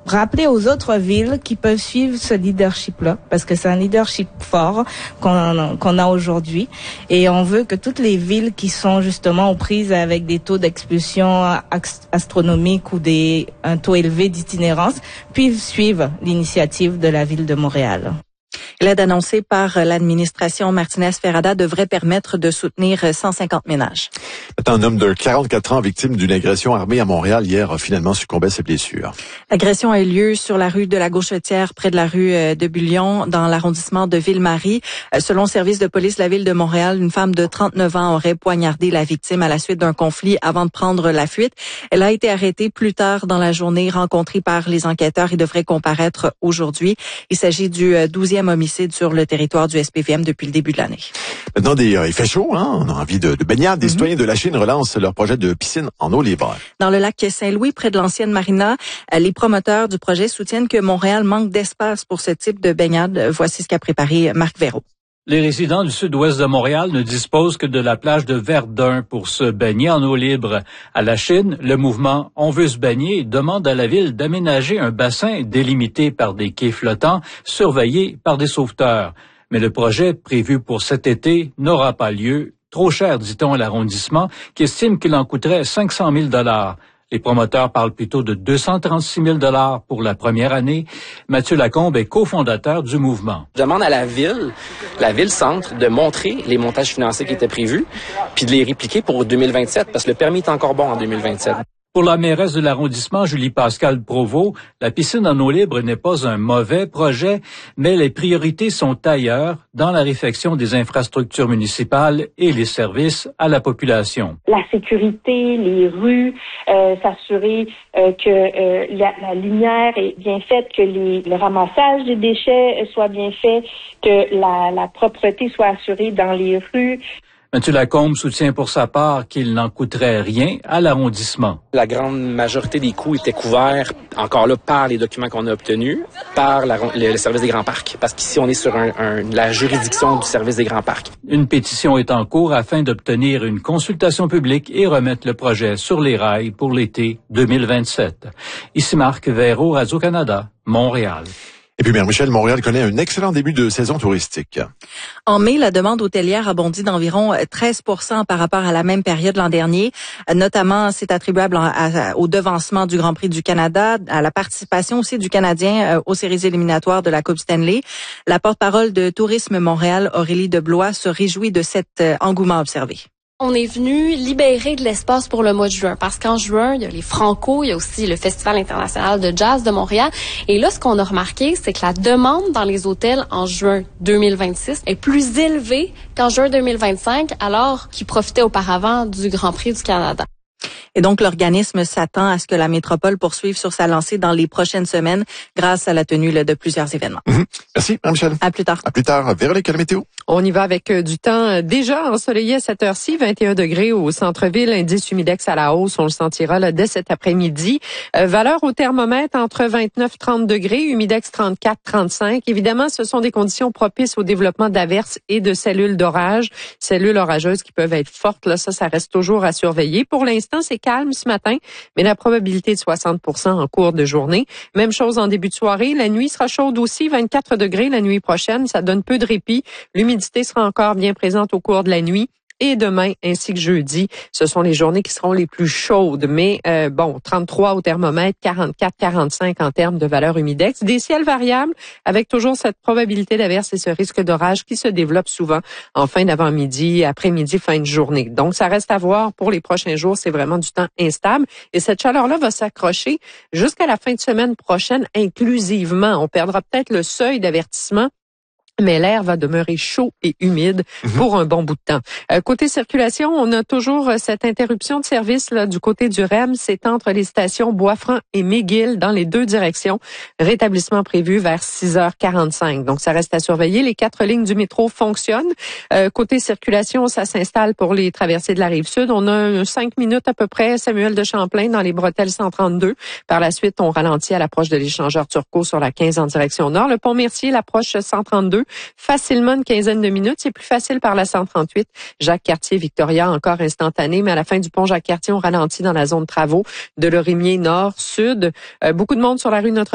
rappeler aux autres villes qui peuvent suivre ce leadership-là, parce que c'est un leadership fort qu'on a aujourd'hui. Et on veut que toutes les villes qui sont justement aux prises avec des taux d'expulsion astronomiques ou un taux élevé d'itinérance puissent suivre l'initiative de la ville de Montréal. L'aide annoncée par l'administration Martinez-Ferrada devrait permettre de soutenir 150 ménages. Un homme de 44 ans victime d'une agression armée à Montréal hier a finalement succombé à ses blessures. L'agression a eu lieu sur la rue de la Gauchetière, près de la rue de Bullion, dans l'arrondissement de Ville-Marie. Selon le service de police de la ville de Montréal, une femme de 39 ans aurait poignardé la victime à la suite d'un conflit avant de prendre la fuite. Elle a été arrêtée plus tard dans la journée, rencontrée par les enquêteurs et devrait comparaître aujourd'hui. Il s'agit du 12e homicide sur le territoire du SPVM depuis le début de l'année. Maintenant, il fait chaud, hein? On a envie de baignade. Des citoyens de la Chine relancent leur projet de piscine en eau libre. Dans le lac Saint-Louis, près de l'ancienne marina, les promoteurs du projet soutiennent que Montréal manque d'espace pour ce type de baignade. Voici ce qu'a préparé Marc Véraud. Les résidents du sud-ouest de Montréal ne disposent que de la plage de Verdun pour se baigner en eau libre. À la Chine, le mouvement « On veut se baigner » demande à la ville d'aménager un bassin délimité par des quais flottants, surveillés par des sauveteurs. Mais le projet prévu pour cet été n'aura pas lieu. Trop cher, dit-on à l'arrondissement, qui estime qu'il en coûterait 500 000 $. Les promoteurs parlent plutôt de 236 000 $ pour la première année. Mathieu Lacombe est cofondateur du mouvement. Je demande à la ville-centre, de montrer les montages financiers qui étaient prévus, puis de les répliquer pour 2027, parce que le permis est encore bon en 2027. Pour la mairesse de l'arrondissement, Julie-Pascale Provost, la piscine en eau libre n'est pas un mauvais projet, mais les priorités sont ailleurs, dans la réfection des infrastructures municipales et les services à la population. La sécurité, les rues, s'assurer que la lumière est bien faite, que le ramassage des déchets soit bien fait, que la propreté soit assurée dans les rues. Mathieu Lacombe soutient pour sa part qu'il n'en coûterait rien à l'arrondissement. La grande majorité des coûts étaient couverts, encore là, par les documents qu'on a obtenus, par le service des grands parcs. Parce qu'ici, on est sur la juridiction du service des grands parcs. Une pétition est en cours afin d'obtenir une consultation publique et remettre le projet sur les rails pour l'été 2027. Ici Marc Véraud, Radio-Canada, Montréal. Et puis, Mère Michel, Montréal connaît un excellent début de saison touristique. En mai, la demande hôtelière a bondi d'environ 13% par rapport à la même période l'an dernier. Notamment, c'est attribuable au devancement du Grand Prix du Canada, à la participation aussi du Canadien aux séries éliminatoires de la Coupe Stanley. La porte-parole de Tourisme Montréal, Aurélie Deblois, se réjouit de cet engouement observé. On est venu libérer de l'espace pour le mois de juin parce qu'en juin, il y a les Franco, il y a aussi le Festival international de jazz de Montréal. Et là, ce qu'on a remarqué, c'est que la demande dans les hôtels en juin 2026 est plus élevée qu'en juin 2025, alors qu'ils profitaient auparavant du Grand Prix du Canada. Et donc, l'organisme s'attend à ce que la métropole poursuive sur sa lancée dans les prochaines semaines grâce à la tenue de plusieurs événements. Merci, Michel. À plus tard. À plus tard. Véronique, la météo. On y va avec du temps déjà ensoleillé à cette heure-ci, 21 degrés au centre-ville, indice humidex à la hausse, on le sentira là, dès cet après-midi. Valeur au thermomètre entre 29-30 degrés, humidex 34-35. Évidemment, ce sont des conditions propices au développement d'averses et de cellules d'orage, cellules orageuses qui peuvent être fortes. Là, ça reste toujours à surveiller. Pour l'instant, c'est calme ce matin, mais la probabilité de 60% en cours de journée. Même chose en début de soirée. La nuit sera chaude aussi, 24 degrés la nuit prochaine. Ça donne peu de répit. L'humidité sera encore bien présente au cours de la nuit. Et demain, ainsi que jeudi, ce sont les journées qui seront les plus chaudes. Mais 33 au thermomètre, 44-45 en termes de valeur humidex. Des ciels variables avec toujours cette probabilité d'averse et ce risque d'orage qui se développe souvent en fin d'avant-midi, après-midi, fin de journée. Donc, ça reste à voir pour les prochains jours. C'est vraiment du temps instable. Et cette chaleur-là va s'accrocher jusqu'à la fin de semaine prochaine inclusivement. On perdra peut-être le seuil d'avertissement, mais l'air va demeurer chaud et humide pour un bon bout de temps. Côté circulation, on a toujours cette interruption de service là du côté du REM. C'est entre les stations Boisfranc et McGill dans les deux directions. Rétablissement prévu vers 6h45. Donc, ça reste à surveiller. Les 4 lignes du métro fonctionnent. Côté circulation, ça s'installe pour les traversées de la Rive-Sud. On a 5 minutes à peu près, Samuel de Champlain dans les bretelles 132. Par la suite, on ralentit à l'approche de l'échangeur Turcot sur la 15 en direction nord. Le Pont-Mercier, l'approche 132. Facilement une quinzaine de minutes. C'est plus facile par la 138. Jacques-Cartier-Victoria, encore instantané, mais à la fin du pont Jacques-Cartier, on ralentit dans la zone de travaux de Lorimier nord-sud. Beaucoup de monde sur la rue Notre